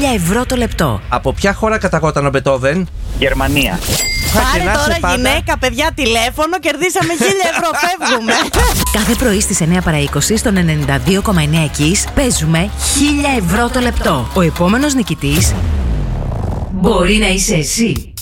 ευρώ το λεπτό. Από ποια χώρα καταγόταν ο Μπετόβεν? Γερμανία. Πάρε τώρα γυναίκα, παιδιά, τηλέφωνο, κερδίσαμε 1.000 ευρώ, φεύγουμε. Κάθε πρωί στις 9 παρά 20 στον 92,9 Kiss παίζουμε 1.000 ευρώ το λεπτό. Ο επόμενος νικητής μπορεί να είσαι εσύ.